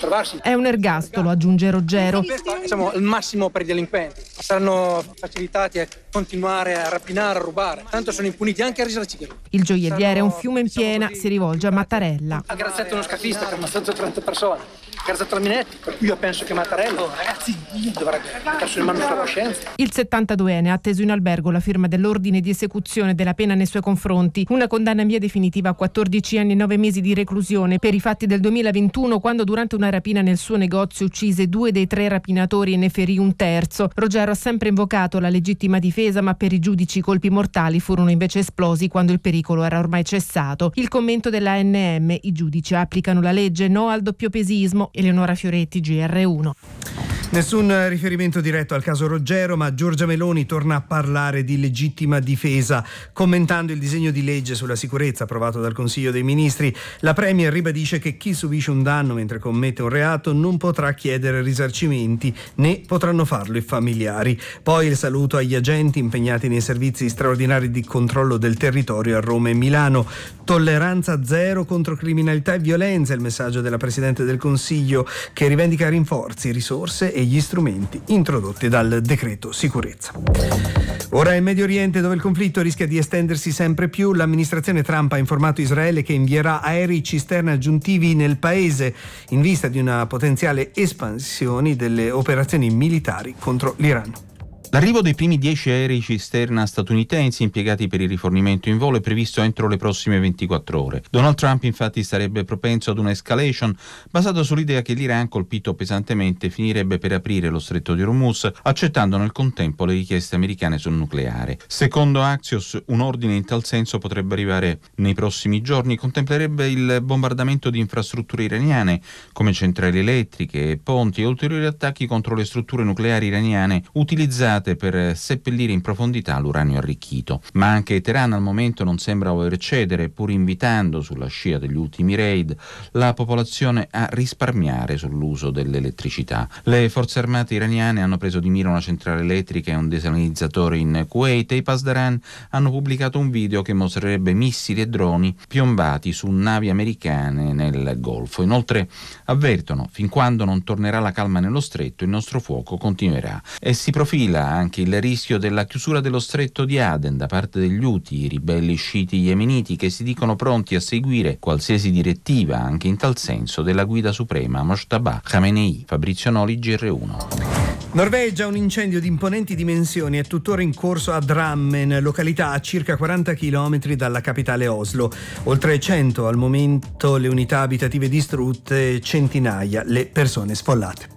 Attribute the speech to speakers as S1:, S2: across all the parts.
S1: trovarsi.
S2: È un ergastolo, aggiunge Ruggero.
S1: Questo è il massimo per i delinquenti. Saranno facilitati a continuare a rapinare, a rubare. Tanto sono impuniti anche a risarcire.
S2: Il gioielliere è un fiume in piena, si rivolge a Mattarella.
S1: Ha graziato uno scafista che ha ammazzato 30 persone. Ha graziato la Minetti, per cui io penso che Mattarella, ragazzi, dovrebbe mettersi in mano sulla coscienza.
S2: Il 72enne ha atteso in albergo la firma dell'ordine di esecuzione della pena nei suoi confronti. Una condanna in via definitiva a 14 anni e 9 mesi di reclusione per i fatti del 2021, quando durante una rapina nel suo negozio uccise 2 dei 3 rapinatori e ne ferì un terzo. Ruggero ha sempre invocato la legittima difesa, ma per i giudici i colpi mortali furono invece esplosi quando il pericolo era ormai cessato. Il commento dell'ANM: i giudici applicano la legge, no al doppiopesismo. Eleonora Fioretti, GR1.
S3: Nessun riferimento diretto al caso Ruggero, ma Giorgia Meloni torna a parlare di legittima difesa. Commentando il disegno di legge sulla sicurezza approvato dal Consiglio dei Ministri, la Premier ribadisce che chi subisce un danno mentre commette un reato non potrà chiedere risarcimenti, né potranno farlo i familiari. Poi il saluto agli agenti impegnati nei servizi straordinari di controllo del territorio a Roma e Milano. Tolleranza zero contro criminalità e violenza, il messaggio della Presidente del Consiglio, che rivendica rinforzi, risorse e gli strumenti introdotti dal decreto sicurezza. Ora in Medio Oriente, dove il conflitto rischia di estendersi sempre più, l'amministrazione Trump ha informato Israele che invierà aerei cisterna aggiuntivi nel paese in vista di una potenziale espansione delle operazioni militari contro l'Iran.
S4: L'arrivo dei primi 10 aerei cisterna statunitensi impiegati per il rifornimento in volo è previsto entro le prossime 24 ore. Donald Trump infatti sarebbe propenso ad un'escalation basata sull'idea che l'Iran, colpito pesantemente, finirebbe per aprire lo stretto di Hormuz, accettando nel contempo le richieste americane sul nucleare. Secondo Axios, un ordine in tal senso potrebbe arrivare nei prossimi giorni, contemplerebbe il bombardamento di infrastrutture iraniane come centrali elettriche, ponti e ulteriori attacchi contro le strutture nucleari iraniane utilizzate per seppellire in profondità l'uranio arricchito. Ma anche Teheran al momento non sembra voler cedere, pur invitando, sulla scia degli ultimi raid, la popolazione a risparmiare sull'uso dell'elettricità. Le forze armate iraniane hanno preso di mira una centrale elettrica e un desalinizzatore in Kuwait e i Pasdaran hanno pubblicato un video che mostrerebbe missili e droni piombati su navi americane nel Golfo. Inoltre avvertono: fin quando non tornerà la calma nello stretto, il nostro fuoco continuerà. E si profila anche il rischio della chiusura dello stretto di Aden da parte degli Houthi, i ribelli sciiti yemeniti che si dicono pronti a seguire qualsiasi direttiva, anche in tal senso, della guida suprema Mojtaba Khamenei. Fabrizio Noli, GR1.
S3: Norvegia, un incendio di imponenti dimensioni è tuttora in corso a Drammen, località a circa 40 km dalla capitale Oslo. Oltre 100 al momento le unità abitative distrutte, centinaia le persone sfollate.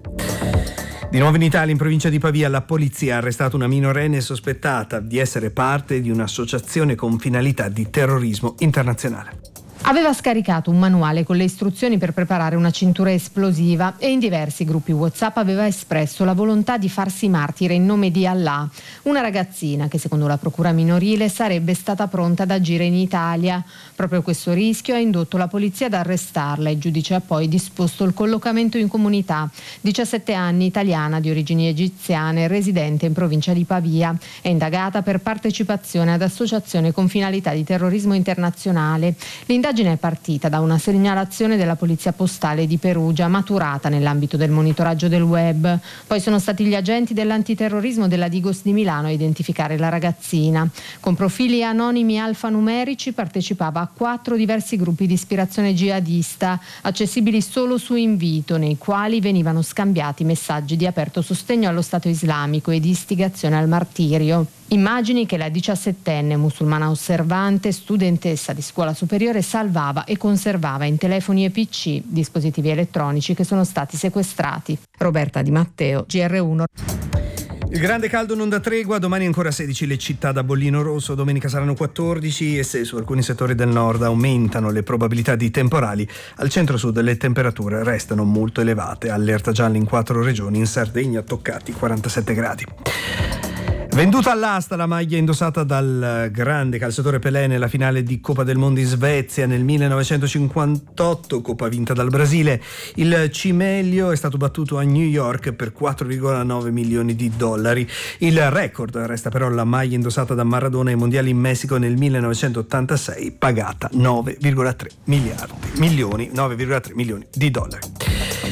S3: Di nuovo in Italia, in provincia di Pavia, la polizia ha arrestato una minorenne sospettata di essere parte di un'associazione con finalità di terrorismo internazionale.
S5: Aveva scaricato un manuale con le istruzioni per preparare una cintura esplosiva e in diversi gruppi WhatsApp aveva espresso la volontà di farsi martire in nome di Allah. Una ragazzina che, secondo la procura minorile, sarebbe stata pronta ad agire in Italia. Proprio questo rischio ha indotto la polizia ad arrestarla. Il giudice ha poi disposto il collocamento in comunità. 17 anni, italiana di origini egiziane, residente in provincia di Pavia. È indagata per partecipazione ad associazione con finalità di terrorismo internazionale. L'indagine è partita da una segnalazione della Polizia Postale di Perugia, maturata nell'ambito del monitoraggio del web. Poi sono stati gli agenti dell'antiterrorismo della Digos di Milano a identificare la ragazzina. Con profili anonimi alfanumerici partecipava a 4 diversi gruppi di ispirazione jihadista, accessibili solo su invito, nei quali venivano scambiati messaggi di aperto sostegno allo Stato islamico e di istigazione al martirio. Immagini che la 17enne musulmana osservante, studentessa di scuola superiore, salvava e conservava in telefoni e PC, dispositivi elettronici che sono stati sequestrati. Roberta Di Matteo, GR1.
S3: Il grande caldo non dà tregua, domani ancora 16 le città da bollino rosso, domenica saranno 14 e se su alcuni settori del nord aumentano le probabilità di temporali, al centro-sud le temperature restano molto elevate, allerta gialla in 4 regioni, in Sardegna toccati 47 gradi. Venduta all'asta la maglia indossata dal grande calciatore Pelé nella finale di Coppa del Mondo in Svezia nel 1958, Coppa vinta dal Brasile. Il cimelio è stato battuto a New York per 4,9 milioni di dollari. Il record resta però la maglia indossata da Maradona ai mondiali in Messico nel 1986, pagata 9,3 milioni di dollari.